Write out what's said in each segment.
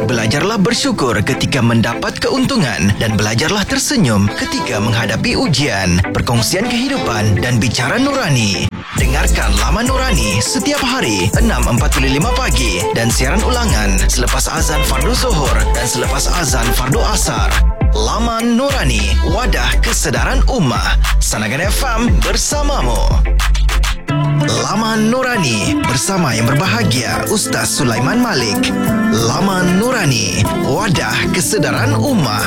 Belajarlah bersyukur ketika mendapat keuntungan dan belajarlah tersenyum ketika menghadapi ujian. Perkongsian kehidupan dan bicara nurani. Dengarkan Laman Nurani setiap hari 6.45 pagi dan siaran ulangan selepas azan fardu zuhur dan selepas azan fardu asar. Laman Nurani, wadah kesedaran ummah. Sanagan FM bersamamu. Laman Nurani bersama yang berbahagia Ustaz Sulaiman Malik. Laman Nurani, wadah kesedaran ummah.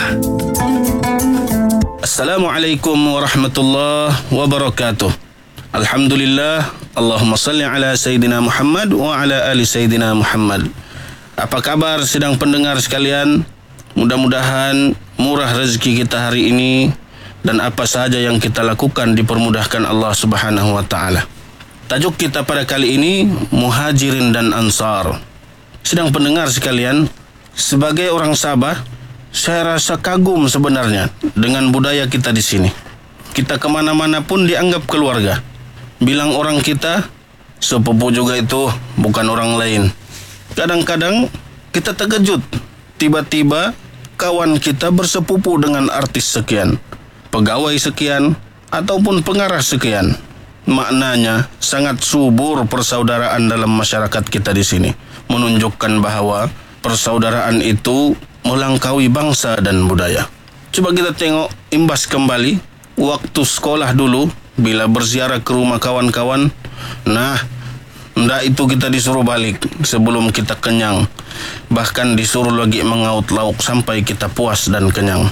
Assalamualaikum warahmatullahi wabarakatuh. Alhamdulillah, Allahumma salli ala Sayyidina Muhammad wa ala ali Sayyidina Muhammad. Apa kabar sidang pendengar sekalian? Mudah-mudahan murah rezeki kita hari ini dan apa sahaja yang kita lakukan dipermudahkan Allah Subhanahu wa taala. Tajuk kita pada kali ini Muhajirin dan Ansar. Sidang pendengar sekalian, sebagai orang Sabah, saya rasa kagum sebenarnya dengan budaya kita di sini. Kita kemana-mana pun dianggap keluarga. Bilang orang kita, sepupu juga itu, bukan orang lain. Kadang-kadang kita terkejut, tiba-tiba kawan kita bersepupu dengan artis sekian, pegawai sekian, ataupun pengarah sekian. Maknanya sangat subur persaudaraan dalam masyarakat kita di sini, menunjukkan bahawa persaudaraan itu melangkaui bangsa dan budaya. Coba kita tengok imbas kembali waktu sekolah dulu, bila berziarah ke rumah kawan-kawan, ndak itu kita disuruh balik sebelum kita kenyang. Bahkan disuruh lagi mengaut lauk sampai kita puas dan kenyang.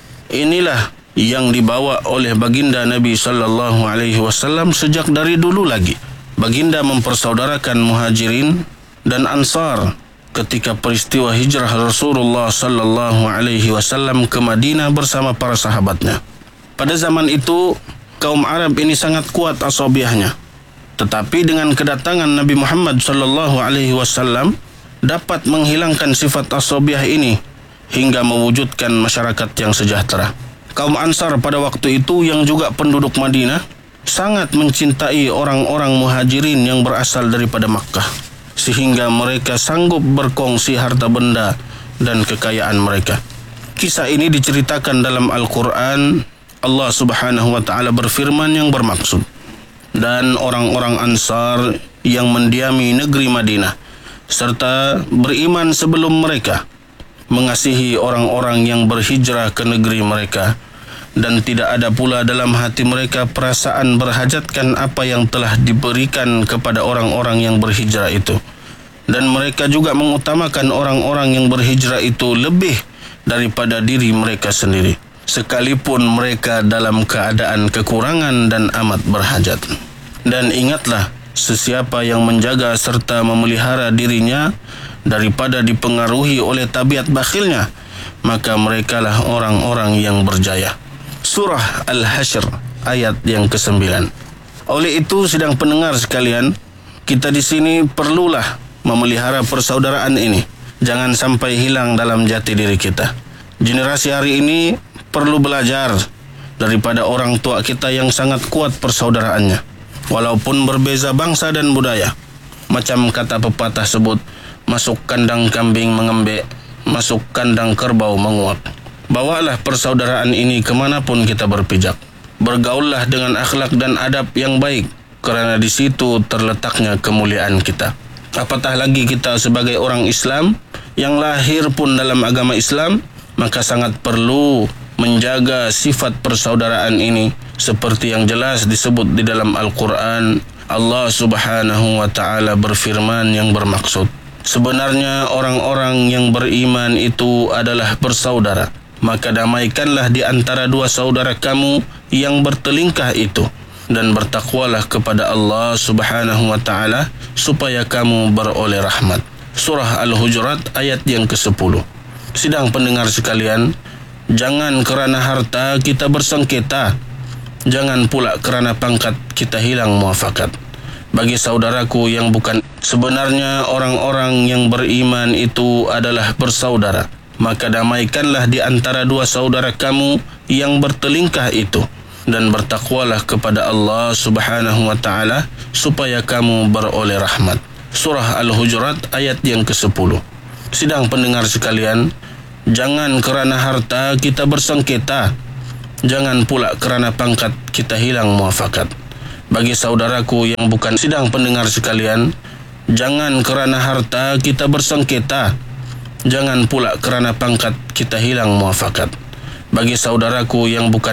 Inilah yang dibawa oleh baginda Nabi sallallahu alaihi wasallam sejak dari dulu lagi. Baginda mempersaudarakan Muhajirin dan Ansar ketika peristiwa hijrah Rasulullah sallallahu alaihi wasallam ke Madinah bersama para sahabatnya. Pada zaman itu kaum Arab ini sangat kuat asabiahnya. Tetapi dengan kedatangan Nabi Muhammad sallallahu alaihi wasallam dapat menghilangkan sifat asabiah ini hingga mewujudkan masyarakat yang sejahtera. Kaum Ansar pada waktu itu yang juga penduduk Madinah sangat mencintai orang-orang Muhajirin yang berasal daripada Makkah, sehingga mereka sanggup berkongsi harta benda dan kekayaan mereka. Kisah ini diceritakan dalam Al-Quran. Allah Subhanahu wa taala berfirman yang bermaksud, dan orang-orang Ansar yang mendiami negeri Madinah serta beriman sebelum mereka mengasihi orang-orang yang berhijrah ke negeri mereka, dan tidak ada pula dalam hati mereka perasaan berhajatkan apa yang telah diberikan kepada orang-orang yang berhijrah itu. Dan mereka juga mengutamakan orang-orang yang berhijrah itu lebih daripada diri mereka sendiri, sekalipun mereka dalam keadaan kekurangan dan amat berhajat. Dan ingatlah, sesiapa yang menjaga serta memelihara dirinya daripada dipengaruhi oleh tabiat bakhilnya, maka merekalah orang-orang yang berjaya. Surah Al-Hashr ayat yang ke-9. Oleh itu, sidang pendengar sekalian, kita di sini perlulah memelihara persaudaraan ini. Jangan sampai hilang dalam jati diri kita. Generasi hari ini perlu belajar daripada orang tua kita yang sangat kuat persaudaraannya, walaupun berbeza bangsa dan budaya. Macam kata pepatah sebut, masuk kandang kambing mengembek, masuk kandang kerbau menguap. Bawalah persaudaraan ini kemanapun kita berpijak. Bergaullah dengan akhlak dan adab yang baik, kerana di situ terletaknya kemuliaan kita. Apatah lagi kita sebagai orang Islam yang lahir pun dalam agama Islam, maka sangat perlu menjaga sifat persaudaraan ini seperti yang jelas disebut di dalam Al-Quran. Allah Subhanahu wa taala berfirman yang bermaksud, sebenarnya orang-orang yang beriman itu adalah bersaudara, maka damaikanlah di antara dua saudara kamu yang bertelingkah itu, dan bertakwalah kepada Allah Subhanahu wa taala supaya kamu beroleh rahmat. Surah Al-Hujurat ayat yang ke-10. Sidang pendengar sekalian, jangan kerana harta kita bersengketa, jangan pula kerana pangkat kita hilang muafakat. Bagi saudaraku yang bukan, sebenarnya orang-orang yang beriman itu adalah bersaudara, maka damaikanlah di antara dua saudara kamu yang bertelingkah itu, dan bertakwalah kepada Allah Subhanahu wa taala supaya kamu beroleh rahmat. Surah Al-Hujurat ayat yang ke-10. Sidang pendengar sekalian, jangan kerana harta kita bersengketa, jangan pula kerana pangkat kita hilang muafakat. Bagi saudaraku yang bukan sidang pendengar sekalian, jangan kerana harta kita bersengketa, jangan pula kerana pangkat kita hilang muafakat. Bagi saudaraku yang bukan